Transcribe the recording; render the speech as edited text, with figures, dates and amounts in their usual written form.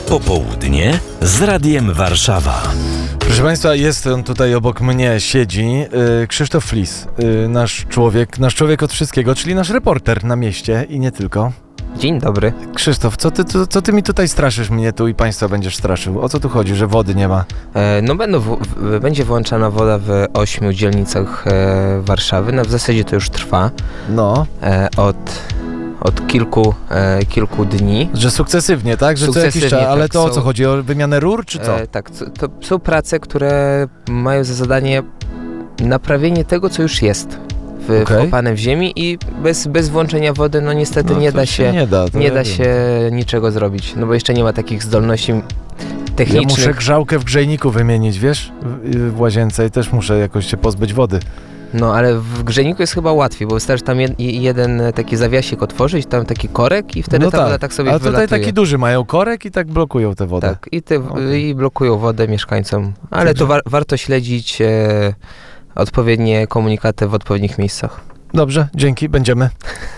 Popołudnie z Radiem Warszawa. Proszę Państwa, jest on tutaj obok mnie, siedzi Krzysztof Flis, nasz człowiek od wszystkiego, czyli nasz reporter na mieście i nie tylko. Dzień dobry. Krzysztof, co ty mi tutaj straszysz mnie tu i Państwa będziesz straszył? O co tu chodzi, że wody nie ma? Będzie włączana woda w 8 dzielnicach Warszawy. No, w zasadzie to już trwa. No. Od kilku dni. Że sukcesywnie, tak? Że Sukcesywnie, co jakiś czas, ale tak, to o co chodzi? O wymianę rur, czy co? Tak, to są prace, które mają za zadanie naprawienie tego, co już jest wkopane w ziemi i bez włączenia wody, no niestety nie da się niczego zrobić, no bo jeszcze nie ma takich zdolności technicznych. Ja muszę grzałkę w grzejniku wymienić, wiesz? W łazience i też muszę jakoś się pozbyć wody. No, ale w grzejniku jest chyba łatwiej, bo wystarczy tam jeden taki zawiasik otworzyć, tam taki korek i wtedy ta woda tak sobie wylatuje. Ale tutaj taki duży mają korek i tak blokują tę wodę. Tak, i blokują wodę mieszkańcom. Ale to warto śledzić odpowiednie komunikaty w odpowiednich miejscach. Dobrze, dzięki, będziemy.